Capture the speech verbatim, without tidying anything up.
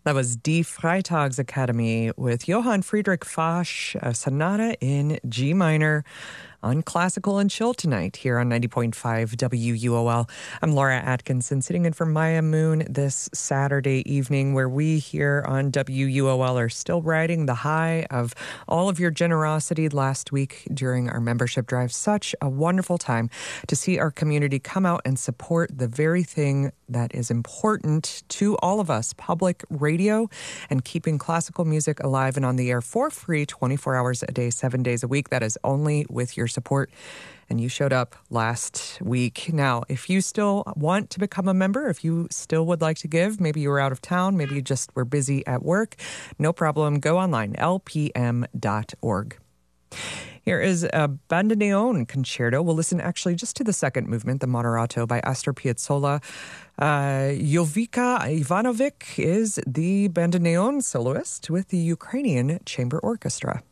That was Die Freitagsakademie with Johann Friedrich Fasch, a sonata in G minor on Classical and Chill tonight here on ninety point five W U O L. I'm Laura Atkinson, sitting in for Maya Moon this Saturday evening, where we here on W U O L are still riding the high of all of your generosity last week during our membership drive. Such a wonderful time to see our community come out and support the very thing that is important to all of us, public radio, and keeping classical music alive and on the air for free twenty-four hours a day, seven days a week. That is only with your support. And you showed up last week. Now, if you still want to become a member, if you still would like to give, maybe you were out of town, maybe you just were busy at work, no problem. Go online, L P M dot org. Here is a bandoneon concerto. We'll listen actually just to the second movement, the Moderato by Astor Piazzolla. Uh, Jovika Ivanovic is the bandoneon soloist with the Ukrainian Chamber Orchestra.